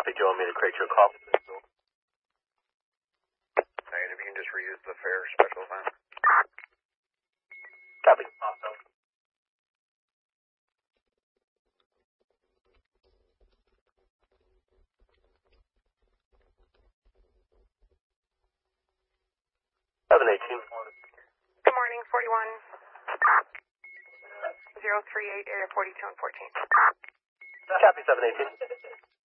Copy. Do you want me to create your call? Negative. You can just reuse the fare special event. Copy. 718. Good morning, 41 038, area 42 and 14. Copy, 718.